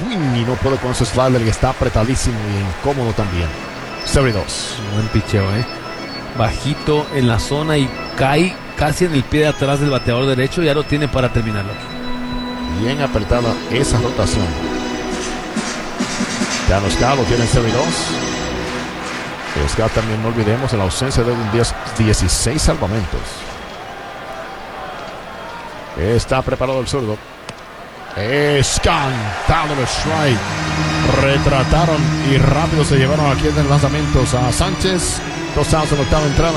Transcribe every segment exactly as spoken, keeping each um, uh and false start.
swing y no puede con su slider que está apretadísimo y incómodo también. cero dos. Buen picheo, eh. Bajito en la zona y cae casi en el pie de atrás del bateador derecho. Ya lo tiene para terminarlo. Bien apretada esa rotación. Ya no está, lo tiene cero dos. Oscar también, no olvidemos, en la ausencia de un dieciséis salvamentos. Está preparado el zurdo. Es cantado el strike. Retrataron y rápido se llevaron aquí en lanzamientos a Sánchez. Dos outs en octava entrada.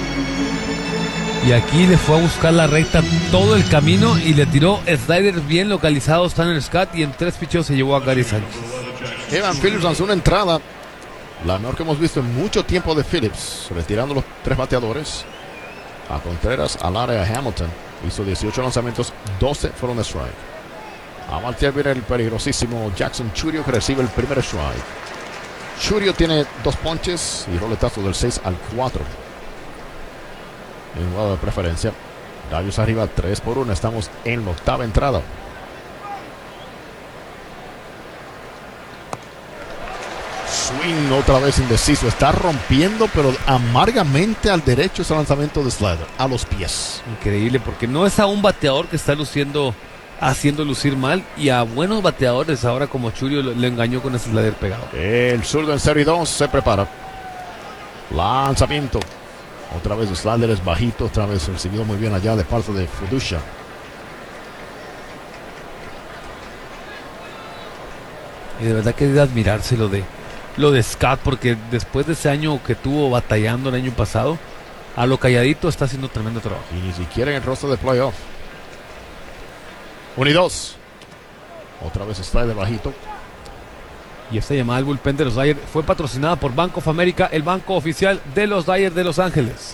Y aquí le fue a buscar la recta todo el camino y le tiró sliders bien localizados Tanner Scott, y en tres picheos se llevó a Gary Sánchez. Evan Phillips lanzó una entrada, la mejor que hemos visto en mucho tiempo de Phillips, retirando los tres bateadores. A Contreras, al área, a Hamilton. Hizo dieciocho lanzamientos, doce fueron de strike. A batear viene el peligrosísimo Jackson Chourio, que recibe el primer strike. Chourio tiene dos ponches y roletazo del seis al cuatro. En modo de preferencia. Rayos arriba, tres por uno. Estamos en la octava entrada. Swing otra vez indeciso. Está rompiendo, pero amargamente al derecho ese lanzamiento de slider. A los pies. Increíble, porque no es a un bateador que está luciendo, haciendo lucir mal. Y a buenos bateadores ahora como Chourio le engañó con ese slider pegado. El zurdo en cero y dos se prepara. Lanzamiento. Otra vez el slider es bajito. Otra vez recibido muy bien allá de parte de Fudusha. Y de verdad que es de admirarse lo de, lo de Scott, porque después de ese año que tuvo batallando el año pasado, a lo calladito está haciendo tremendo trabajo. Y ni siquiera en el rostro de playoff. uno y dos. Otra vez slider bajito. Y esta llamada al bullpen de los Dodgers fue patrocinada por Bank of America, el banco oficial de los Dodgers de Los Ángeles.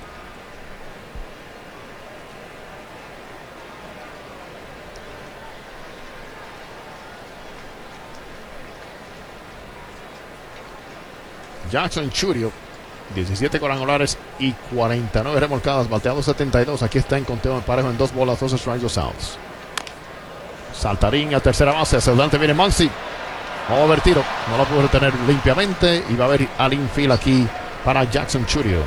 Jackson Chourio, diecisiete cuadrangulares y cuarenta y nueve remolcadas, bateado setenta y dos. Aquí está en conteo en parejo en dos bolas, dos strikes, dos outs. Saltarín a tercera base, hacia adelante viene Muncy. Over tiro, no lo pudo retener limpiamente y va a haber al infield aquí para Jackson Chourio.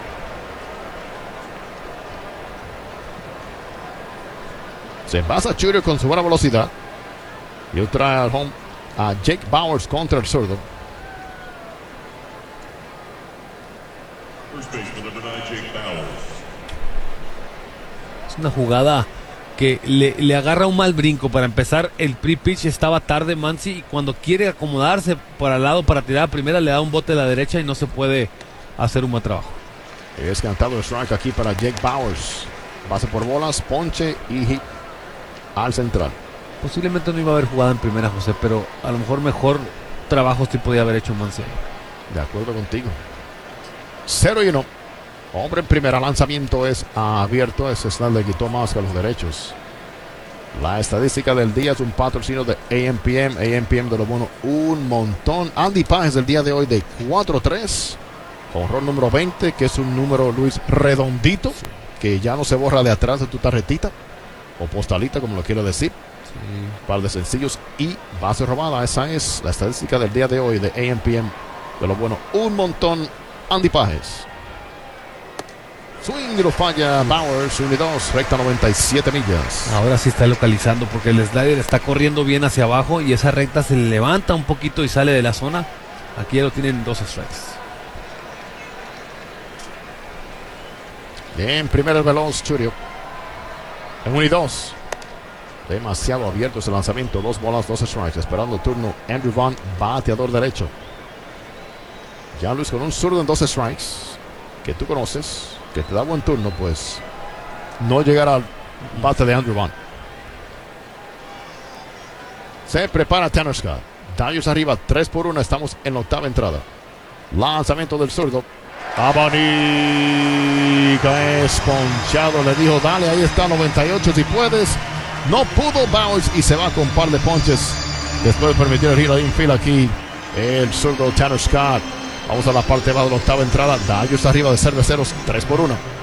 Se pasa Chourio con su buena velocidad y trae al home a Jake Bauers contra el zurdo. Es una jugada que le, le agarra un mal brinco. Para empezar, el pre-pitch estaba tarde Muncy, y cuando quiere acomodarse para el lado para tirar a primera, le da un bote a la derecha y no se puede hacer un buen trabajo. Es cantado el strike aquí para Jake Bauers. Base por bolas, ponche y hit al central. Posiblemente no iba a haber jugada en primera, José, pero a lo mejor mejor trabajo sí podía haber hecho Muncy. De acuerdo contigo. cero y uno. Hombre en primera, lanzamiento es abierto. Ese snap le quitó más que a los derechos. La estadística del día es un patrocinio de A M P M. A M P M de lo bueno, un montón. Andy Páez del día de hoy de cuatro tres. Jonrón número veinte, que es un número, Luis, redondito, que ya no se borra de atrás de tu tarjetita o postalita, como lo quiero decir. Sí. Par de sencillos y base robada. Esa es la estadística del día de hoy de A M P M de lo bueno, un montón. Andy Páez. Swing y lo falla Bauers, uno y dos, recta noventa y siete millas. Ahora sí está localizando, porque el slider está corriendo bien hacia abajo y esa recta se le levanta un poquito y sale de la zona. Aquí ya lo tienen dos strikes. Bien, primero el veloz Chourio. En uno y dos. Demasiado abierto ese lanzamiento. Dos bolas, dos strikes. Esperando el turno Andrew Vaughn, bateador derecho. Ya Luis, con un zurdo en dos strikes que tú conoces, que te da buen turno, pues no llegar al bate de Andrew Vaughn. Se prepara Tanner Scott. Dodgers arriba, tres por uno. Estamos en la octava entrada. Lanzamiento del zurdo. Abanica es ponchado. Le dijo, dale, ahí está, noventa y ocho si puedes. No pudo Bauers y se va con un par de ponches. Después de permitir el giro de infield aquí, el zurdo Tanner Scott. Vamos a la parte baja de la octava entrada. Dodgers arriba de Cerveceros, tres por uno.